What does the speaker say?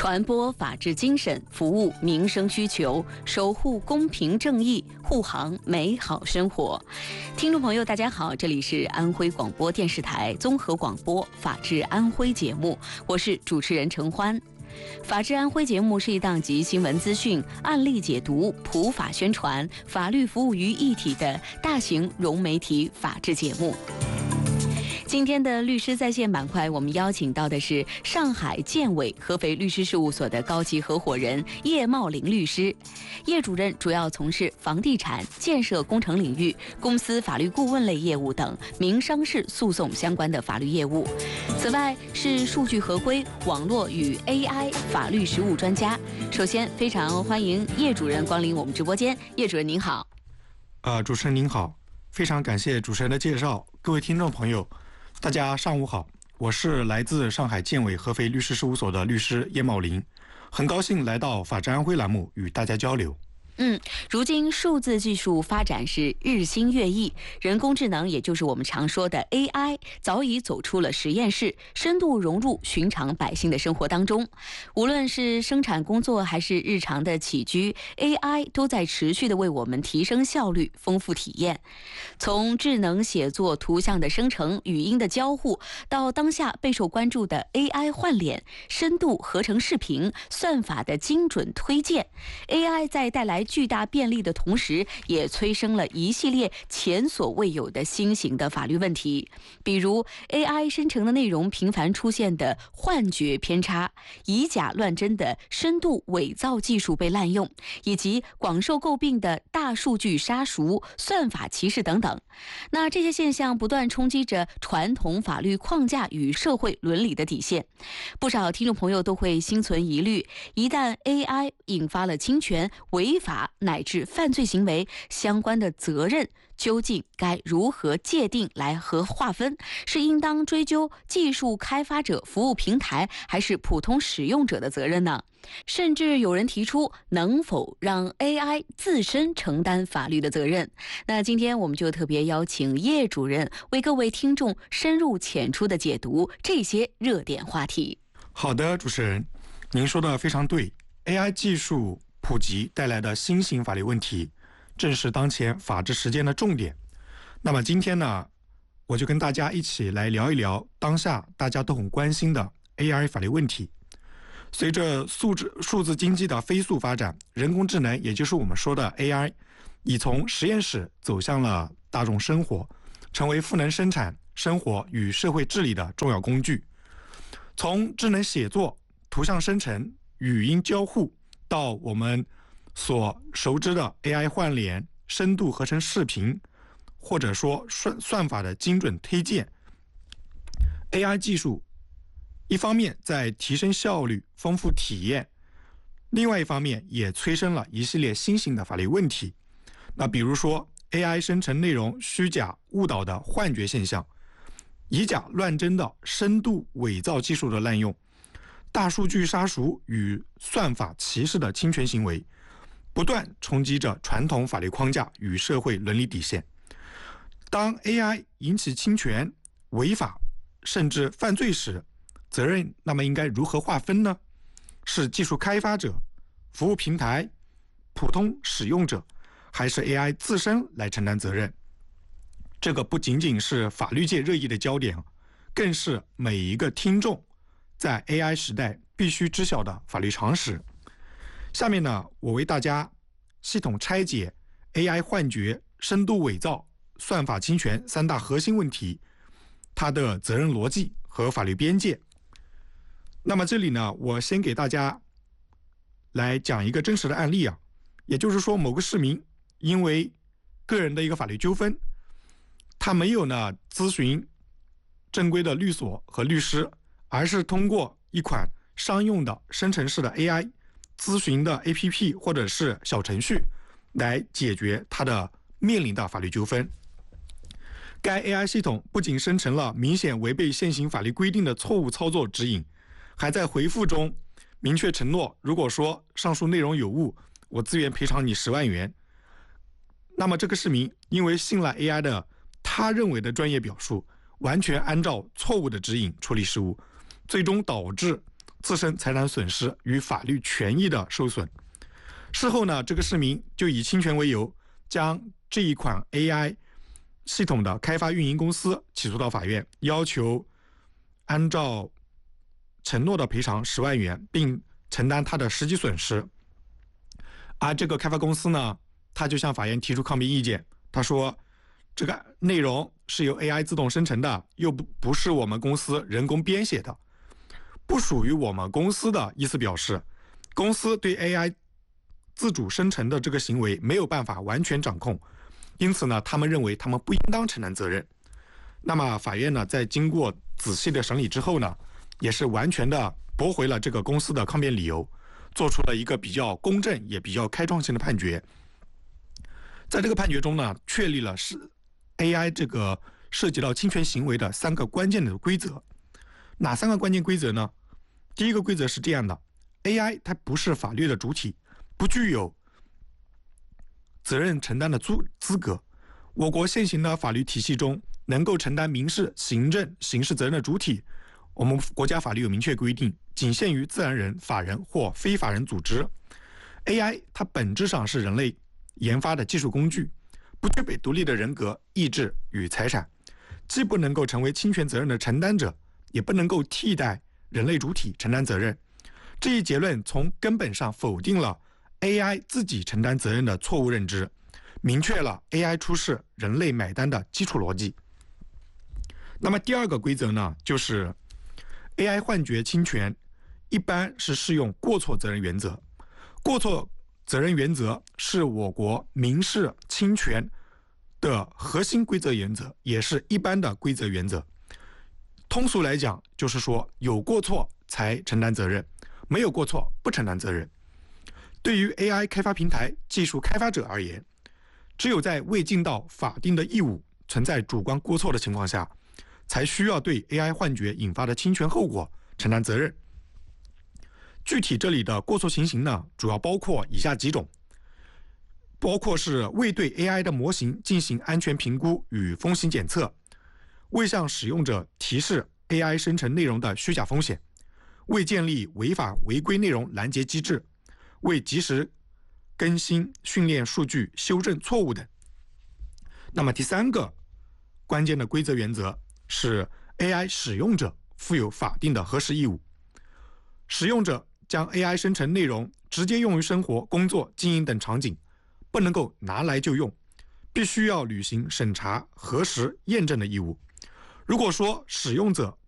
传播法治精神，服务民生需求，守护公平正义，护航美好生活。听众朋友，大家好，这里是安徽广播电视台综合广播《法治安徽》节目，我是主持人陈欢。法治安徽节目是一档集新闻资讯、案例解读、普法宣传、法律服务于一体的大型融媒体法治节目。今天的律师在线板块，我们邀请到的是上海建伟合肥律师事务所的高级合伙人叶茂林律师。叶主任主要从事房地产、建设工程领域、公司法律顾问类业务等民商事诉讼相关的法律业务。此外，是数据合规、网络与 AI 法律实务专家。首先，非常欢迎叶主任光临我们直播间。叶主任您好。 主持人您好，非常感谢主持人的介绍。各位听众朋友，大家上午好，我是来自上海建伟合肥律师事务所的律师叶茂林，很高兴来到法治安徽栏目与大家交流。 如今数字技术发展是日新月异，人工智能也就是我们常说的 AI 早已走出了实验室，深度融入寻常百姓的生活当中。无论是生产工作还是日常的起居， AI 都在持续的为我们提升效率，丰富体验。从智能写作、图像的生成、语音的交互，到当下备受关注的 AI 换脸、深度合成视频、算法的精准推荐， AI 在带来巨大便利的同时，也催生了一系列前所未有的新型的法律问题，比如 AI 生成的内容频繁出现的幻觉偏差、以假乱真的深度伪造技术被滥用，以及广受诟病的大数据杀熟、算法歧视等等。那这些现象不断冲击着传统法律框架与社会伦理的底线。不少听众朋友都会心存疑虑，一旦 AI 引发了侵权、违法乃至犯罪行为，相关的责任究竟该如何界定来和划分？是应当追究技术开发者、服务平台，还是普通使用者的责任呢？甚至有人提出，能否让 AI 自身承担法律的责任？那今天我们就特别邀请叶主任为各位听众深入浅出的解读这些热点话题。 好的，主持人，您说的非常对。AI 技术普及带来的新型法律问题，正是当前法治实践的重点。那么今天呢，我就跟大家一起来聊一聊当下大家都很关心的 AI 法律问题。随着数字经济的飞速发展，人工智能也就是我们说的 AI 已从实验室走向了大众生活，成为赋能生产生活与社会治理的重要工具。从智能写作、图像生成、语音交互，到我们所熟知的 AI 换脸、深度合成视频，或者说算法的精准推荐， AI 技术一方面在提升效率、丰富体验，另外一方面也催生了一系列新型的法律问题。那比如说 AI 生成内容虚假误导的幻觉现象，以假乱真的深度伪造技术的滥用，大数据杀熟与算法歧视的侵权行为，不断冲击着传统法律框架与社会伦理底线。当 AI 引起侵权、违法甚至犯罪时，责任那么应该如何划分呢？是技术开发者、服务平台、普通使用者，还是 AI 自身来承担责任？这个不仅仅是法律界热议的焦点，更是每一个听众在 AI 时代必须知晓的法律常识。下面呢，我为大家系统拆解 AI 幻觉、深度伪造、算法侵权三大核心问题，它的责任逻辑和法律边界。那么这里呢，我先给大家来讲一个真实的案例啊，也就是说，某个市民因为个人的一个法律纠纷，他没有呢咨询正规的律所和律师，而是通过一款商用的生成式的 AI 咨询的 APP 或者是小程序来解决他的面临的法律纠纷。该 AI 系统不仅生成了明显违背现行法律规定的错误操作指引，还在回复中明确承诺，如果说上述内容有误，我自愿赔偿你10万元。那么这个市民因为信赖 AI 的他认为的专业表述，完全按照错误的指引处理事务，最终导致自身财产损失与法律权益的受损。事后呢，这个市民就以侵权为由，将这一款 AI 系统的开发运营公司起诉到法院，要求按照承诺的赔偿10万元，并承担他的实际损失。而这个开发公司呢，他就向法院提出抗辩意见，他说这个内容是由 AI 自动生成的，又不是我们公司人工编写的，不属于我们公司的意思表示，公司对 AI 自主生成的这个行为没有办法完全掌控，因此呢，他们认为他们不应当承担责任。那么法院呢，在经过仔细的审理之后呢，也是完全的驳回了这个公司的抗辩理由，做出了一个比较公正也比较开创性的判决。在这个判决中呢，确立了是 AI 这个涉及到侵权行为的3个关键的规则。哪3个关键规则呢？第一个规则是这样的 ：AI 它不是法律的主体，不具有责任承担的资格。我国现行的法律体系中，能够承担民事、行政、刑事责任的主体，我们国家法律有明确规定，仅限于自然人、法人或非法人组织。AI 它本质上是人类研发的技术工具，不具备独立的人格、意志与财产，既不能够成为侵权责任的承担者，也不能够替代人类主体承担责任。这一结论从根本上否定了 AI 自己承担责任的错误认知，明确了 AI 出事人类买单的基础逻辑。那么第2个规则呢，就是 AI 幻觉侵权一般是适用过错责任原则。过错责任原则是我国民事侵权的核心规则原则，也是一般的规则原则。通俗来讲，就是说有过错才承担责任，没有过错不承担责任。对于 AI 开发平台技术开发者而言，只有在未尽到法定的义务、存在主观过错的情况下，才需要对 AI 幻觉引发的侵权后果承担责任。具体这里的过错情形呢，主要包括以下几种，包括是未对 AI 的模型进行安全评估与风险检测，未向使用者提示 AI 生成内容的虚假风险，未建立违法违规内容拦截机制，未及时更新训练数据修正错误等。那么第3个关键的规则原则是 AI 使用者负有法定的核实义务。使用者将 AI 生成内容直接用于生活、工作、经营等场景，不能够拿来就用，必须要履行审查、核实、验证的义务。如果说使用者